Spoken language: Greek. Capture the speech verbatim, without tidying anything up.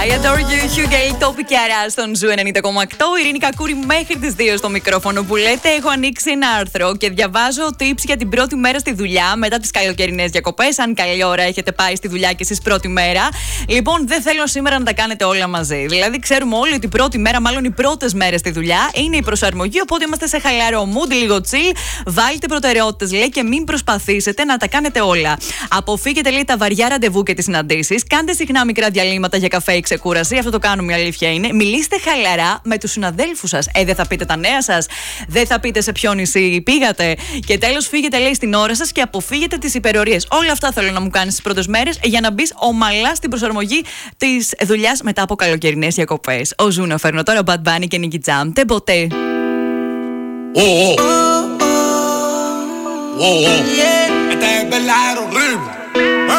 I adore you, Hugh Topi και Αρά στον Ζου ενενήντα κόμμα οκτώ. Ειρήνη Κακούρη μέχρι τις δύο στο μικρόφωνο που λέτε. Έχω ανοίξει ένα άρθρο και διαβάζω tips για την πρώτη μέρα στη δουλειά μετά τις καλοκαιρινές διακοπές. Αν καλή ώρα έχετε πάει στη δουλειά και εσείς πρώτη μέρα. Λοιπόν, δεν θέλω σήμερα να τα κάνετε όλα μαζί. Δηλαδή, ξέρουμε όλοι ότι η πρώτη μέρα, μάλλον οι πρώτες μέρες στη δουλειά, είναι η προσαρμογή. Οπότε είμαστε σε χαλαρό mood, λίγο chill. Βάλτε προτεραιότητες, λέει, και μην προσπαθήσετε να τα κάνετε όλα. Αποφύγετε, λέει, τα βαριά ραντεβού και τις συναντήσεις. Κάντε συχνά μικρά διαλύματα για καφέ ή ξεκούραση. Αυτό το κάνουμε, η αλήθεια είναι. Μιλήστε χαλαρά με τους συναδέλφους σας. Ε, δεν θα πείτε τα νέα σας. Δεν θα πείτε σε ποιο νησί πήγατε. Και τέλος, φύγετε, λέει, στην ώρα σας και αποφύγετε τις υπερορίες. Όλα αυτά θέλω να μου κάνεις τις πρώτες μέρες για να μπεις ομαλά στην προσαρμογή της δουλειάς μετά από καλοκαιρινές διακοπές. Ο Ζούνα φέρνω τώρα Bad Bunny και Nicky Jam. Τε ποτέ. Oh, oh. Oh, oh. Yeah. Esta es verdadero ritmo.